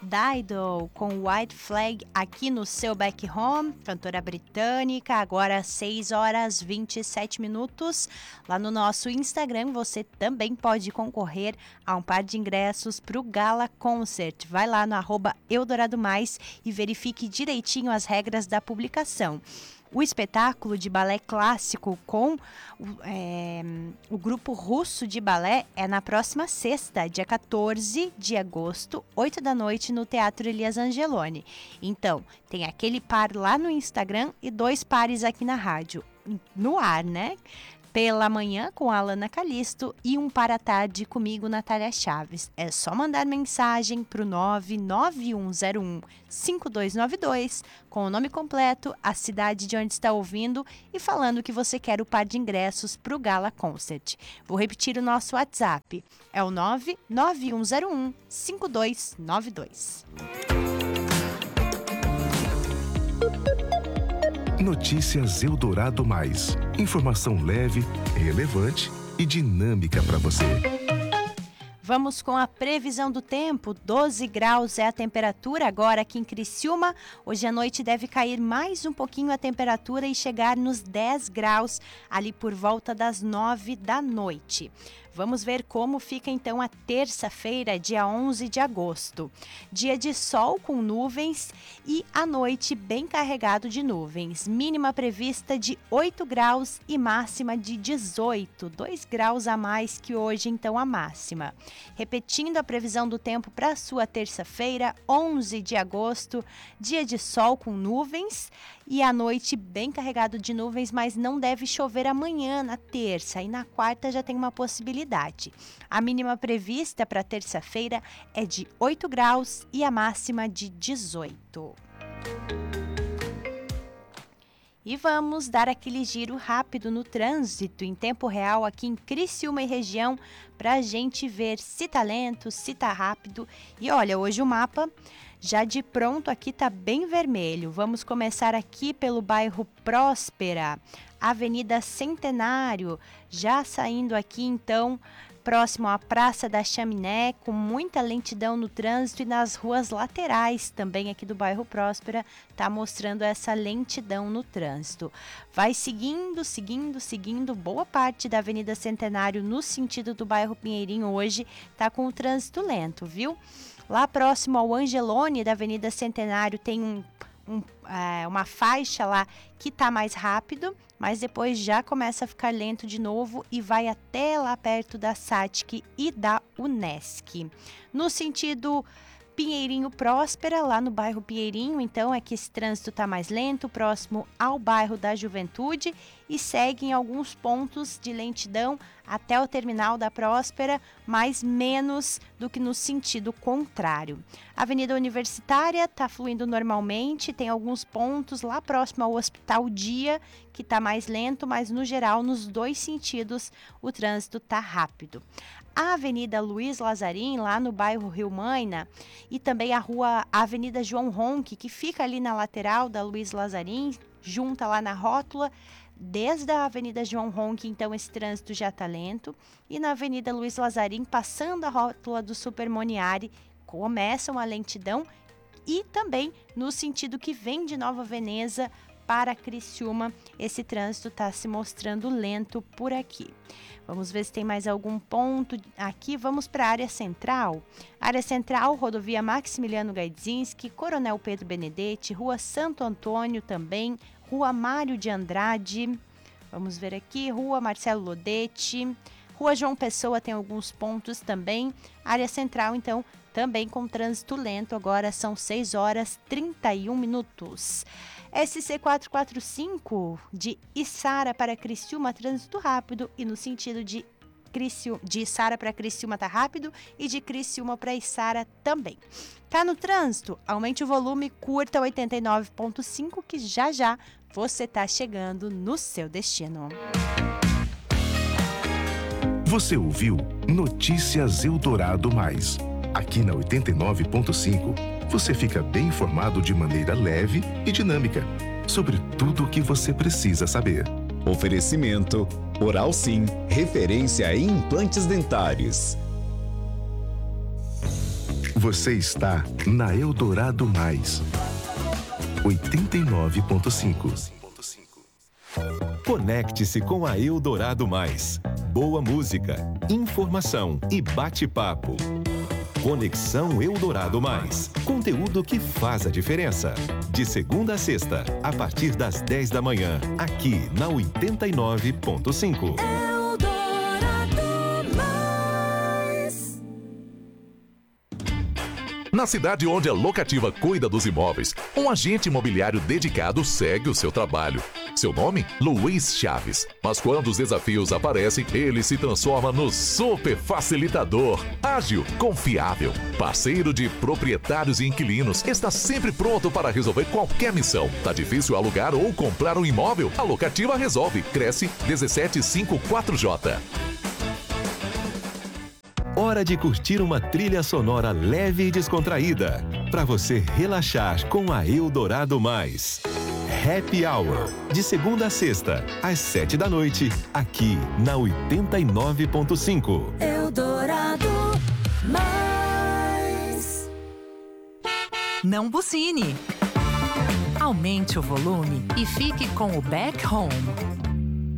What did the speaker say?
Dido com White Flag aqui no seu Back Home, cantora britânica, agora às 6h27. Lá no nosso Instagram você também pode concorrer a um par de ingressos para o Gala Concert. Vai lá no @EudoradoMais e verifique direitinho as regras da publicação. O espetáculo de balé clássico com o grupo russo de balé é na próxima sexta, dia 14 de agosto, 20h, no Teatro Elias Angeloni. Então, tem aquele par lá no Instagram e 2 pares aqui na rádio, no ar, né? Pela manhã com a Alana Calisto e um para a tarde comigo, Natália Chaves. É só mandar mensagem para o 991015292 com o nome completo, a cidade de onde está ouvindo e falando que você quer o par de ingressos para o Gala Concert. Vou repetir o nosso WhatsApp. É o 991015292. Notícias Eldorado Mais. Informação leve, relevante e dinâmica para você. Vamos com a previsão do tempo. 12 graus é a temperatura agora aqui em Criciúma. Hoje à noite deve cair mais um pouquinho a temperatura e chegar nos 10 graus ali por volta das 9h. Vamos ver como fica então a terça-feira, dia 11 de agosto. Dia de sol com nuvens e à noite bem carregado de nuvens. Mínima prevista de 8 graus e máxima de 18. 2 graus a mais que hoje, então, a máxima. Repetindo a previsão do tempo para a sua terça-feira, 11 de agosto, dia de sol com nuvens e à noite bem carregado de nuvens, mas não deve chover amanhã, na terça, e na quarta já tem uma possibilidade. A mínima prevista para terça-feira é de 8 graus e a máxima de 18. E vamos dar aquele giro rápido no trânsito em tempo real aqui em Criciúma e região para a gente ver se tá lento, se tá rápido. E olha, hoje o mapa já de pronto aqui tá bem vermelho. Vamos começar aqui pelo bairro Próspera, Avenida Centenário, já saindo aqui então próximo à Praça da Chaminé, com muita lentidão no trânsito e nas ruas laterais também aqui do bairro Próspera, tá mostrando essa lentidão no trânsito. Vai seguindo, boa parte da Avenida Centenário no sentido do bairro Pinheirinho hoje tá com o trânsito lento, viu? Lá próximo ao Angeloni da Avenida Centenário tem uma faixa lá que tá mais rápido, mas depois já começa a ficar lento de novo e vai até lá perto da SATIC e da Unesc. No sentido Pinheirinho Próspera, lá no bairro Pinheirinho, então é que esse trânsito está mais lento, próximo ao bairro da Juventude e segue em alguns pontos de lentidão até o terminal da Próspera, mas menos do que no sentido contrário. A Avenida Universitária está fluindo normalmente, tem alguns pontos lá próximo ao Hospital Dia que está mais lento, mas no geral, nos dois sentidos, o trânsito está rápido. A Avenida Luiz Lazarim, lá no bairro Rio Maina, e também a Avenida João Ronque, que fica ali na lateral da Luiz Lazarim, junta lá na rótula, desde a Avenida João Ronque, então esse trânsito já está lento, e na Avenida Luiz Lazarim, passando a rótula do Super Moniari, começa uma lentidão, e também no sentido que vem de Nova Veneza para Criciúma, esse trânsito está se mostrando lento por aqui. Vamos ver se tem mais algum ponto aqui. Vamos para a área central. Área central, rodovia Maximiliano Gaidzinski, Coronel Pedro Benedetti, Rua Santo Antônio também, Rua Mário de Andrade. Vamos ver aqui, Rua Marcelo Lodete, Rua João Pessoa tem alguns pontos também. Área central, então, também com trânsito lento. Agora são 6h31. SC 445 de Içara para Criciúma, trânsito rápido, e no sentido de Içara para Criciúma tá rápido e de Criciúma para Içara também. Tá no trânsito? Aumente o volume, curta 89.5 que já já você tá chegando no seu destino. Você ouviu Notícias Eldorado Mais. Aqui na 89.5, você fica bem informado de maneira leve e dinâmica sobre tudo o que você precisa saber. Oferecimento Oral Sim, referência em implantes dentários. Você está na Eldorado Mais. 89.5. Conecte-se com a Eldorado Mais. Boa música, informação e bate-papo. Conexão Eldorado Mais. Conteúdo que faz a diferença. De segunda a sexta, a partir das 10 da manhã, aqui na 89.5. Na cidade onde a Locativa cuida dos imóveis, um agente imobiliário dedicado segue o seu trabalho. Seu nome? Luiz Chaves. Mas quando os desafios aparecem, ele se transforma no super facilitador. Ágil, confiável, parceiro de proprietários e inquilinos. Está sempre pronto para resolver qualquer missão. Tá difícil alugar ou comprar um imóvel? A Locativa resolve. Cresce 1754J. Hora de curtir uma trilha sonora leve e descontraída, para você relaxar com a Eldorado Mais. Happy Hour, de segunda a sexta, às 7 da noite, aqui na 89.5. Eldorado Mais. Não buzine. Aumente o volume e fique com o Back Home.